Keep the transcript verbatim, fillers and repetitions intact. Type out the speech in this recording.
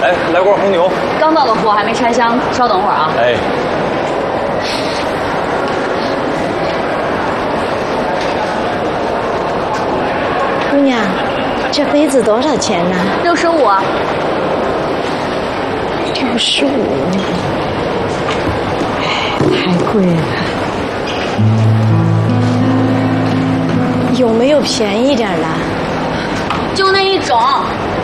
来来罐红牛。 刚到的货还没拆箱，稍等会儿啊。 哎。 姑娘，这杯子多少钱呢？ 六十五。 六十五，太贵了。有没有便宜点的？ 就那一种。